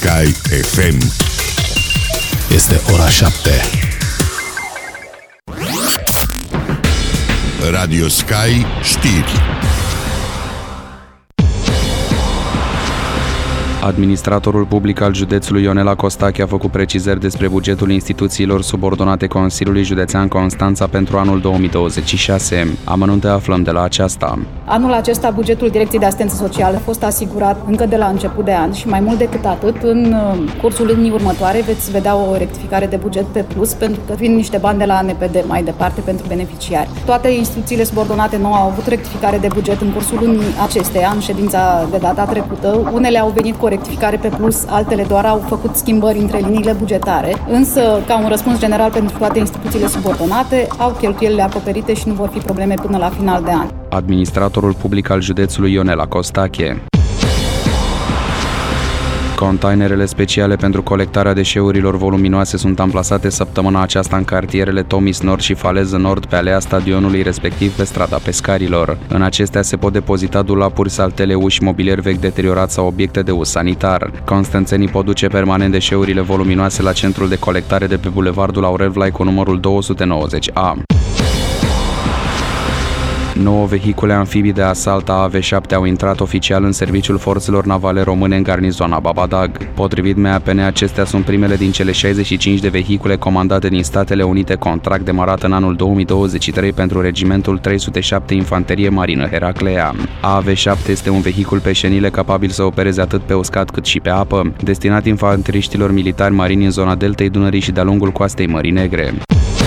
Sky FM. Este ora 7. Radio Sky știri. Administratorul public al județului Ionela Costache a făcut precizări despre bugetul instituțiilor subordonate Consiliului Județean Constanța pentru anul 2026. Amănunte aflăm de la aceasta. Anul acesta, bugetul Direcției de Asistență Socială a fost asigurat încă de la început de an și mai mult decât atât, în cursul lunii următoare veți vedea o rectificare de buget pe plus, pentru că vin niște bani de la ANPD mai departe pentru beneficiari. Toate instituțiile subordonate nouă au avut rectificare de buget în cursul lunii acesteia, în ședința de data trecută. Unele au venit cu o rectificare pe plus, altele doar au făcut schimbări între liniile bugetare, însă, ca un răspuns general pentru toate instituțiile subordonate, au cheltuielile acoperite și nu vor fi probleme până la final de an. Administratorul public al județului Ionela Costache. Containerele speciale pentru colectarea deșeurilor voluminoase sunt amplasate săptămâna aceasta în cartierele Tomis Nord și Faleză Nord pe alea stadionului, respectiv pe strada Pescarilor. În acestea se pot depozita dulapuri, saltele, uși, mobilier vechi deteriorat sau obiecte de uz sanitar. Constanțenii pot duce permanent deșeurile voluminoase la centrul de colectare de pe Bulevardul Aurel Vlai cu numărul 290A. 9 vehicule amfibii de asalt AAV7 au intrat oficial în serviciul forțelor navale române în garnizoana Babadag. Potrivit MAPN, acestea sunt primele din cele 65 de vehicule comandate din Statele Unite, contract demarat în anul 2023 pentru regimentul 307 Infanterie Marină Heraclea. AAV7 este un vehicul pe șenile capabil să opereze atât pe uscat cât și pe apă, destinat infanteriștilor militari marini în zona deltei Dunării și de-a lungul coastei Mării Negre.